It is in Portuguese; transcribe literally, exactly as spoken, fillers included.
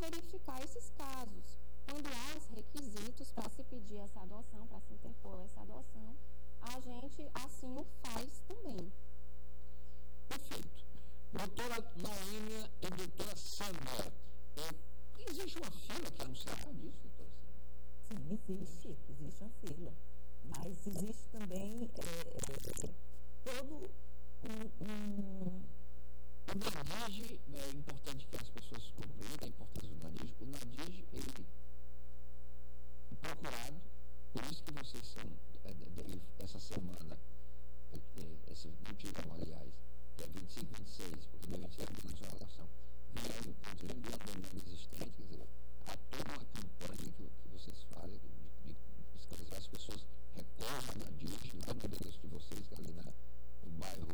verificar esses casos. Quando há os requisitos para se pedir essa adoção, para se interpor essa adoção, a gente assim o faz também. Perfeito. Doutora Noêmia e doutora Sandra, é, existe uma fila aqui no Ceará disso, doutora Sandra? Sim, existe. Existe uma fila. Mas existe também é, todo um... um O DENIGE, é importante que as pessoas